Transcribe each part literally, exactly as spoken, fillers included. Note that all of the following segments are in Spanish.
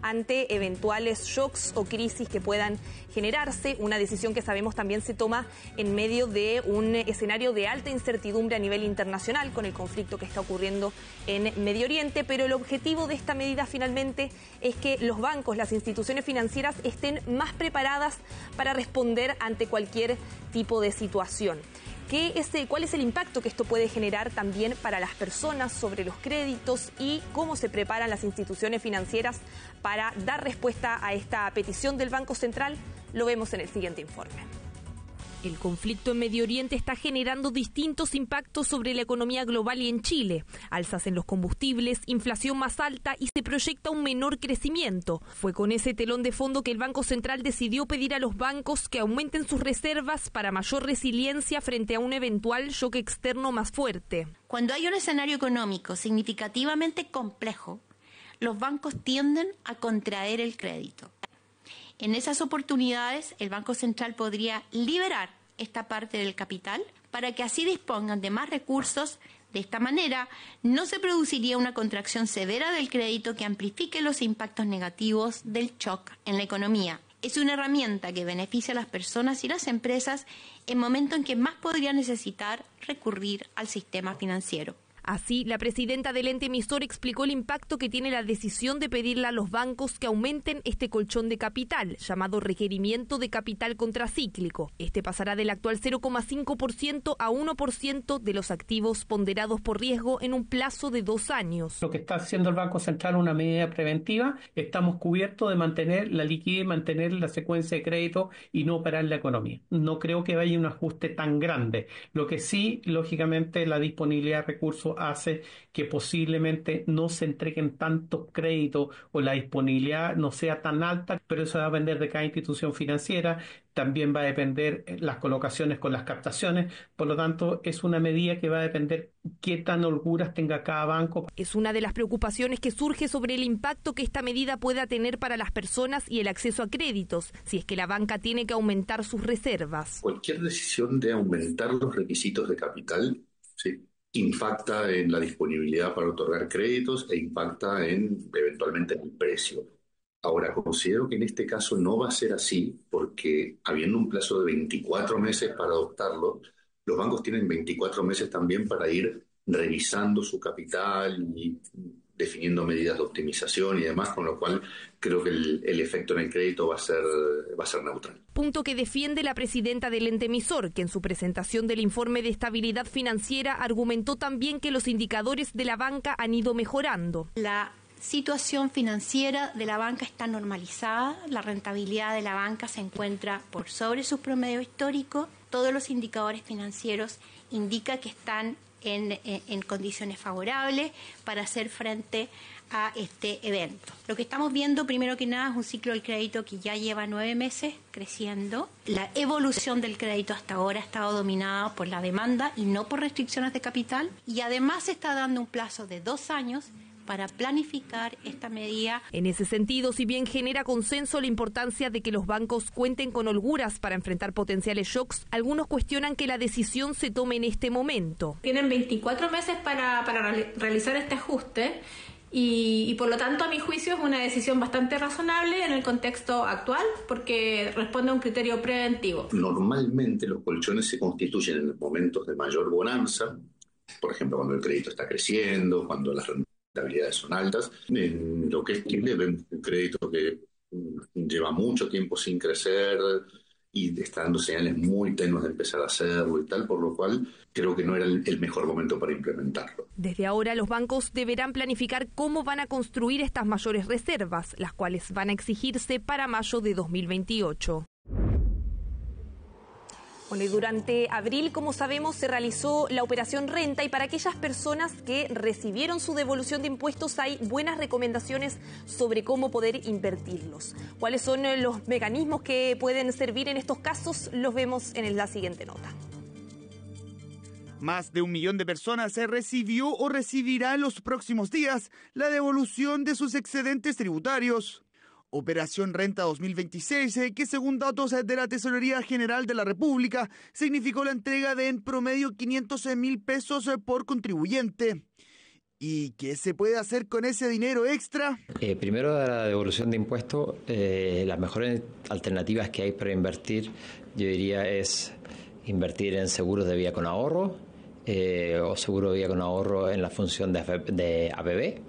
ante eventuales shocks o crisis que puedan generarse, una decisión que sabemos también se toma en medio de un escenario de alta incertidumbre a nivel internacional con el conflicto que está ocurriendo en Medio Oriente, pero el objetivo de esta medida finalmente es que los bancos, las instituciones financieras estén más preparadas para responder ante cualquier tipo de situación. ¿Qué es, ¿Cuál es el impacto que esto puede generar también para las personas sobre los créditos y cómo se preparan las instituciones financieras para dar respuesta a esta petición del Banco Central? Lo vemos en el siguiente informe. El conflicto en Medio Oriente está generando distintos impactos sobre la economía global y en Chile. Alzas en los combustibles, inflación más alta y se proyecta un menor crecimiento. Fue con ese telón de fondo que el Banco Central decidió pedir a los bancos que aumenten sus reservas para mayor resiliencia frente a un eventual shock externo más fuerte. Cuando hay un escenario económico significativamente complejo, los bancos tienden a contraer el crédito. En esas oportunidades, el Banco Central podría liberar esta parte del capital para que así dispongan de más recursos. De esta manera, no se produciría una contracción severa del crédito que amplifique los impactos negativos del shock en la economía. Es una herramienta que beneficia a las personas y las empresas en momentos en que más podrían necesitar recurrir al sistema financiero. Así, la presidenta del ente emisor explicó el impacto que tiene la decisión de pedirle a los bancos que aumenten este colchón de capital, llamado requerimiento de capital contracíclico. Este pasará del actual cero coma cinco por ciento a uno por ciento de los activos ponderados por riesgo en un plazo de dos años. Lo que está haciendo el Banco Central es una medida preventiva. Estamos cubiertos de mantener la liquidez, mantener la secuencia de crédito y no parar la economía. No creo que vaya un ajuste tan grande. Lo que sí, lógicamente, la disponibilidad de recursos hace que posiblemente no se entreguen tantos créditos o la disponibilidad no sea tan alta, pero eso va a depender de cada institución financiera, también va a depender las colocaciones con las captaciones, por lo tanto es una medida que va a depender qué tan holguras tenga cada banco. Es una de las preocupaciones que surge sobre el impacto que esta medida pueda tener para las personas y el acceso a créditos, si es que la banca tiene que aumentar sus reservas. Cualquier decisión de aumentar los requisitos de capital, sí, impacta en la disponibilidad para otorgar créditos e impacta en eventualmente en el precio. Ahora, considero que en este caso no va a ser así porque habiendo un plazo de veinticuatro meses para adoptarlo, los bancos tienen veinticuatro meses también para ir revisando su capital y definiendo medidas de optimización y demás, con lo cual creo que el, el efecto en el crédito va a ser va a ser neutral. Punto que defiende la presidenta del ente emisor, que en su presentación del informe de estabilidad financiera argumentó también que los indicadores de la banca han ido mejorando. La situación financiera de la banca está normalizada, la rentabilidad de la banca se encuentra por sobre su promedio histórico, todos los indicadores financieros indican que están En, en, en condiciones favorables para hacer frente a este evento. Lo que estamos viendo, primero que nada, es un ciclo del crédito que ya lleva nueve meses creciendo. La evolución del crédito hasta ahora ha estado dominada por la demanda y no por restricciones de capital, y además se está dando un plazo de dos años para planificar esta medida. En ese sentido, si bien genera consenso la importancia de que los bancos cuenten con holguras para enfrentar potenciales shocks, algunos cuestionan que la decisión se tome en este momento. Tienen veinticuatro meses para, para realizar este ajuste y, y por lo tanto, a mi juicio, es una decisión bastante razonable en el contexto actual porque responde a un criterio preventivo. Normalmente los colchones se constituyen en momentos de mayor bonanza, por ejemplo, cuando el crédito está creciendo, cuando las rentabilidades son altas. En lo que es Chile, vemos un crédito que lleva mucho tiempo sin crecer y está dando señales muy tenues de empezar a hacerlo y tal, por lo cual creo que no era el mejor momento para implementarlo. Desde ahora los bancos deberán planificar cómo van a construir estas mayores reservas, las cuales van a exigirse para mayo de dos mil veintiocho. Bueno, y durante abril, como sabemos, se realizó la operación Renta y para aquellas personas que recibieron su devolución de impuestos hay buenas recomendaciones sobre cómo poder invertirlos. ¿Cuáles son los mecanismos que pueden servir en estos casos? Los vemos en la siguiente nota. Más de un millón de personas se recibió o recibirá en los próximos días la devolución de sus excedentes tributarios. Operación Renta dos mil veintiséis, que según datos de la Tesorería General de la República, significó la entrega de en promedio quinientos mil pesos por contribuyente. ¿Y qué se puede hacer con ese dinero extra? Eh, primero, de la devolución de impuestos, eh, las mejores alternativas que hay para invertir, yo diría, es invertir en seguros de vida con ahorro eh, o seguro de vida con ahorro en la función de, de A P B.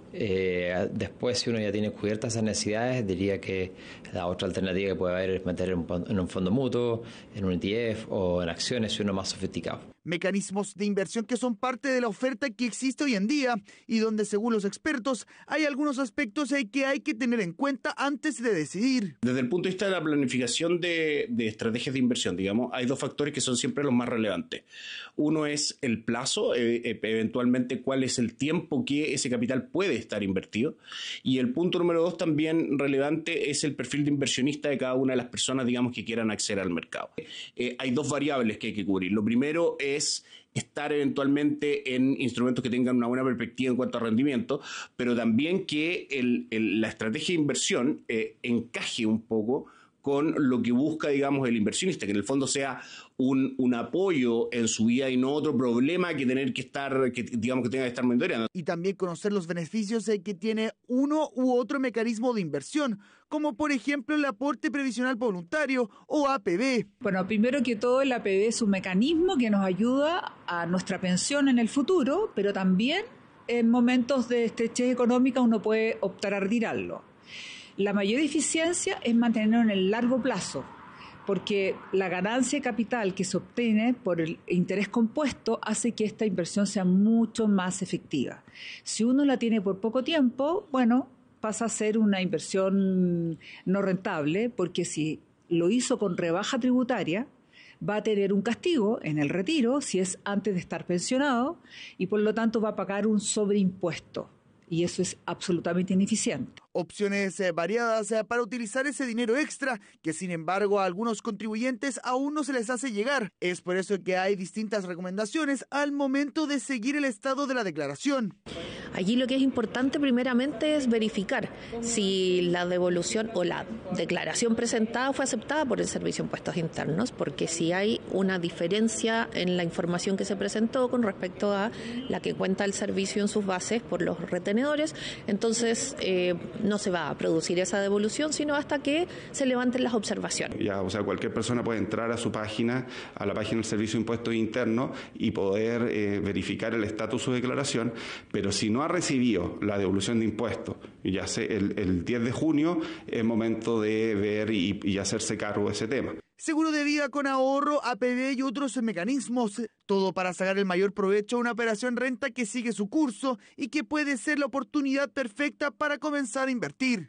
Eh, después, si uno ya tiene cubiertas esas necesidades, diría que la otra alternativa que puede haber es meter en un, en un fondo mutuo, en un E T F o en acciones si uno es más sofisticado. Mecanismos de inversión que son parte de la oferta que existe hoy en día y donde, según los expertos, hay algunos aspectos que hay que tener en cuenta antes de decidir. Desde el punto de vista de la planificación de, de estrategias de inversión, digamos, hay dos factores que son siempre los más relevantes. Uno es el plazo, eh, eventualmente cuál es el tiempo que ese capital puede estar invertido. Y el punto número dos también relevante es el perfil de inversionista de cada una de las personas, digamos, que quieran acceder al mercado. Eh, hay dos variables que hay que cubrir. Lo primero es es estar eventualmente en instrumentos que tengan una buena perspectiva en cuanto a rendimiento, pero también que el, el, la estrategia de inversión eh, encaje un poco con lo que busca, digamos, el inversionista, que en el fondo sea un, un apoyo en su vida y no otro problema que tener que estar, que digamos que tenga que estar monitoreando. Y también conocer los beneficios que tiene uno u otro mecanismo de inversión, como por ejemplo el aporte previsional voluntario o A P B. Bueno, primero que todo el A P B es un mecanismo que nos ayuda a nuestra pensión en el futuro, pero también en momentos de estrechez económica uno puede optar a retirarlo. La mayor eficiencia es mantenerlo en el largo plazo, porque la ganancia de capital que se obtiene por el interés compuesto hace que esta inversión sea mucho más efectiva. Si uno la tiene por poco tiempo, bueno, pasa a ser una inversión no rentable, porque si lo hizo con rebaja tributaria, va a tener un castigo en el retiro si es antes de estar pensionado y por lo tanto va a pagar un sobreimpuesto. Y eso es absolutamente ineficiente. Opciones eh, variadas eh, para utilizar ese dinero extra que, sin embargo, a algunos contribuyentes aún no se les hace llegar. Es por eso que hay distintas recomendaciones al momento de seguir el estado de la declaración. Allí lo que es importante primeramente es verificar si la devolución o la declaración presentada fue aceptada por el Servicio de Impuestos Internos, porque si hay una diferencia en la información que se presentó con respecto a la que cuenta el servicio en sus bases por los retenedores, entonces eh, no se va a producir esa devolución, sino hasta que se levanten las observaciones. Ya, o sea, cualquier persona puede entrar a su página, a la página del Servicio de Impuestos Internos y poder eh, verificar el estatus de su declaración, pero si no ha recibido la devolución de impuestos, ya sé, el, el diez de junio es momento de ver y, y hacerse cargo de ese tema. Seguro de vida con ahorro, A P B y otros mecanismos. Todo para sacar el mayor provecho a una operación renta que sigue su curso y que puede ser la oportunidad perfecta para comenzar a invertir.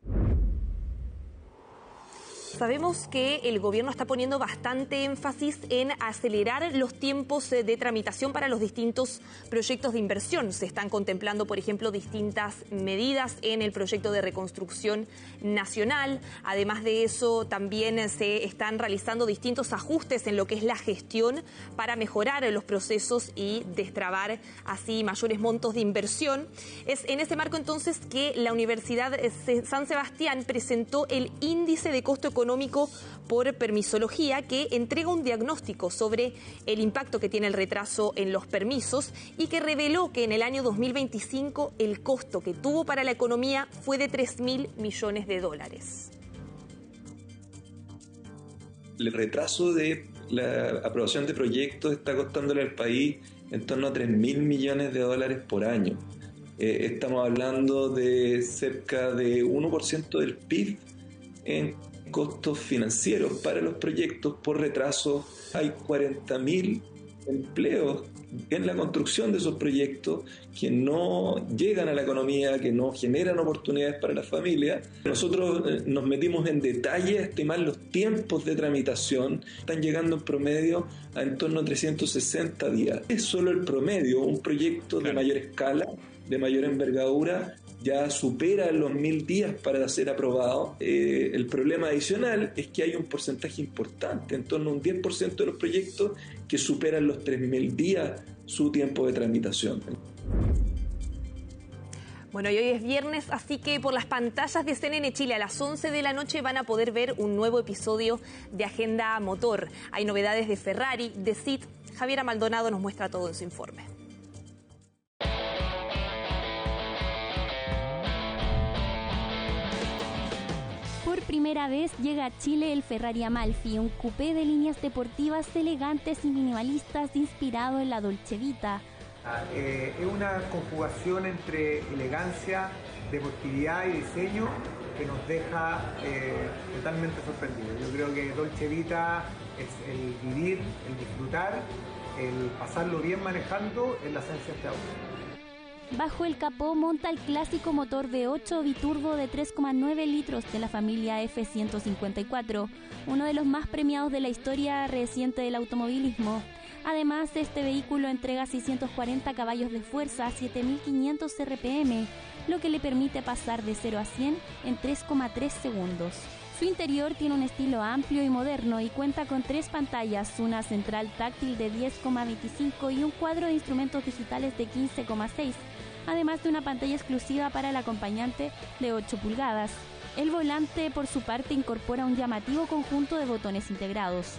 Sabemos que el gobierno está poniendo bastante énfasis en acelerar los tiempos de tramitación para los distintos proyectos de inversión. Se están contemplando, por ejemplo, distintas medidas en el proyecto de reconstrucción nacional. Además de eso, también se están realizando distintos ajustes en lo que es la gestión para mejorar los procesos y destrabar así mayores montos de inversión. Es en ese marco entonces que la Universidad San Sebastián presentó el índice de costo económico por permisología, que entrega un diagnóstico sobre el impacto que tiene el retraso en los permisos y que reveló que en el año dos mil veinticinco el costo que tuvo para la economía fue de tres mil millones de dólares. El retraso de la aprobación de proyectos está costándole al país en torno a tres mil millones de dólares por año. Eh, estamos hablando de cerca de uno por ciento del P I B en costos financieros para los proyectos por retraso. Hay cuarenta mil empleos en la construcción de esos proyectos que no llegan a la economía, que no generan oportunidades para las familias. Nosotros eh, nos metimos en detalle a estimar los tiempos de tramitación. Están llegando en promedio a en torno a trescientos sesenta días. Es solo el promedio. Un proyecto de mayor escala, de mayor envergadura, ya supera los mil días para ser aprobado. Eh, el problema adicional es que hay un porcentaje importante, en torno a un diez por ciento de los proyectos que superan los tres mil días su tiempo de tramitación. Bueno, y hoy es viernes, así que por las pantallas de C N N Chile a las once de la noche van a poder ver un nuevo episodio de Agenda Motor. Hay novedades de Ferrari, de S I T. Javiera Maldonado nos muestra todo en su informe. Por primera vez llega a Chile el Ferrari Amalfi, un coupé de líneas deportivas elegantes y minimalistas inspirado en la Dolce Vita. Eh, es una conjugación entre elegancia, deportividad y diseño que nos deja eh, totalmente sorprendidos. Yo creo que Dolce Vita es el vivir, el disfrutar, el pasarlo bien manejando en la esencia de este auto. Bajo el capó monta el clásico motor V ocho biturbo de tres coma nueve litros de la familia F ciento cincuenta y cuatro, uno de los más premiados de la historia reciente del automovilismo. Además, este vehículo entrega seiscientos cuarenta caballos de fuerza a siete mil quinientos R P M, lo que le permite pasar de cero a cien en tres coma tres segundos. Su interior tiene un estilo amplio y moderno y cuenta con tres pantallas, una central táctil de diez coma veinticinco y un cuadro de instrumentos digitales de quince coma seis, además de una pantalla exclusiva para el acompañante de ocho pulgadas. El volante, por su parte, incorpora un llamativo conjunto de botones integrados.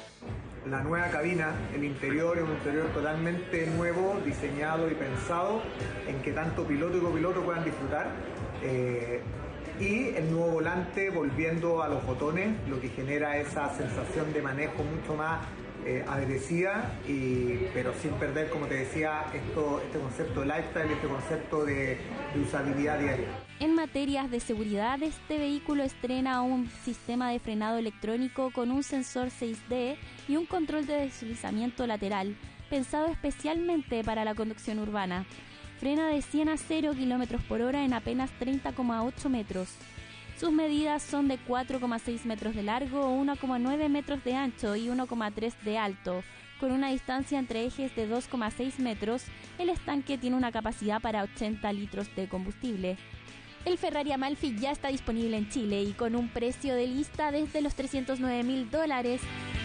La nueva cabina, el interior es un interior totalmente nuevo, diseñado y pensado en que tanto piloto y copiloto puedan disfrutar. Eh, y el nuevo volante volviendo a los botones, lo que genera esa sensación de manejo mucho más eh, agresiva, y, pero sin perder, como te decía, esto, este concepto de lifestyle, este concepto de, de usabilidad diaria. En materias de seguridad, este vehículo estrena un sistema de frenado electrónico con un sensor seis D y un control de deslizamiento lateral, pensado especialmente para la conducción urbana. Frena de cien a cero kilómetros por hora en apenas treinta coma ocho metros. Sus medidas son de cuatro coma seis metros de largo, uno coma nueve metros de ancho y uno coma tres de alto. Con una distancia entre ejes de dos coma seis metros, el estanque tiene una capacidad para ochenta litros de combustible. El Ferrari Amalfi ya está disponible en Chile y con un precio de lista desde los trescientos nueve mil dólares.